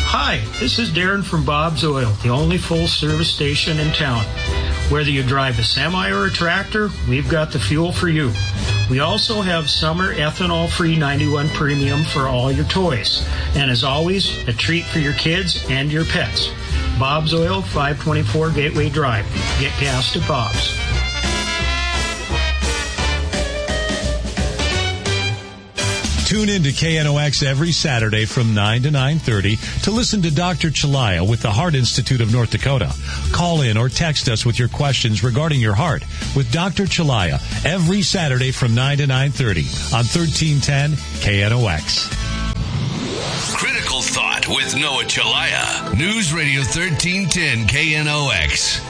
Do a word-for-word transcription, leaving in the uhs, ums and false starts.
Hi, this is Darren from Bob's Oil, the only full-service station in town. Whether you drive a semi or a tractor, we've got the fuel for you. We also have summer ethanol-free ninety-one Premium for all your toys. And as always, a treat for your kids and your pets. Bob's Oil, five twenty-four Gateway Drive. Get gas to Bob's. Tune in to K N O X every Saturday from nine to nine thirty to listen to Doctor Chalaya with the Heart Institute of North Dakota. Call in or text us with your questions regarding your heart with Doctor Chalaya every Saturday from nine to nine thirty on thirteen ten K N O X. Critical Thought with Noah Chalaya. News Radio thirteen ten K N O X.